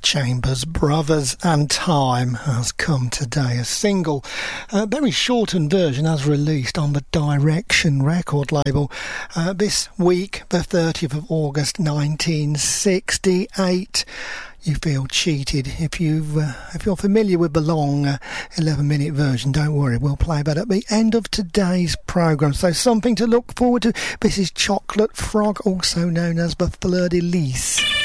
Chambers Brothers, and Time has come today. A single, very shortened version as released on the Direction record label this week, the 30th of August 1968. You feel cheated if you're familiar with the long 11-minute version. Don't worry, we'll play that at the end of today's programme. So something to look forward to. This is Chocolate Frog, also known as the Fleur de Lis.